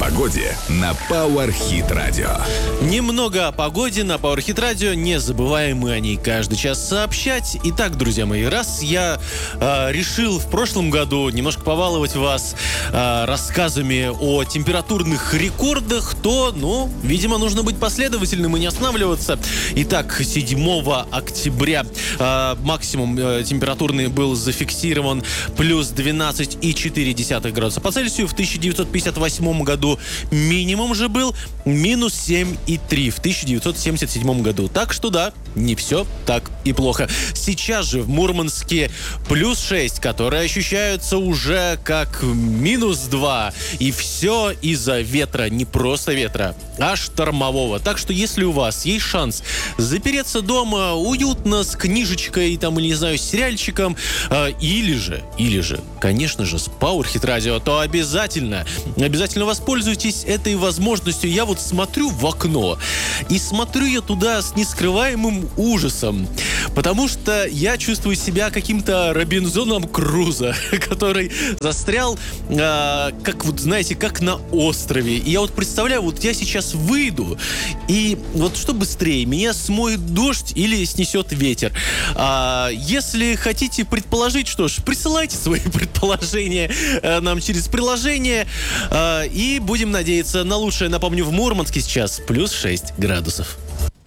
погоде на Power Hit Radio. Немного о погоде на Power Hit Radio. Не забываем мы о ней каждый час сообщать. Итак, друзья мои, раз я решил в прошлом году немножко побаловать вас рассказами о температурных рекордах, то, видимо, нужно быть последовательным и не останавливаться. Итак, 7 октября максимум температурный был зафиксирован плюс 12,4 градуса по Цельсию. В 1958 году минимум же был минус 7,3 в 1977 году. Так что да, не все так и плохо. Сейчас же в Мурманске плюс 6, которые ощущаются уже как минус 2. И все из-за ветра. Не просто ветра, а штормового. Так что если у вас есть шанс запереться дома уютно с книжечкой там, или, не знаю, с сериальчиком, или же, конечно же, с Power Hit Radio, то обязательно воспользуйтесь этой возможностью. Я вот смотрю в окно, и смотрю я туда с нескрываемым ужасом, потому что я чувствую себя каким-то Робинзоном Крузо, который застрял, как на острове. И я вот представляю, вот я сейчас выйду, и вот что быстрее, меня смоет дождь или снесет ветер. Если хотите предположить, что ж, присылайте свои предположения нам через приложение, и будем надеяться на лучшее. Напомню, в Мурманске сейчас плюс 6 градусов.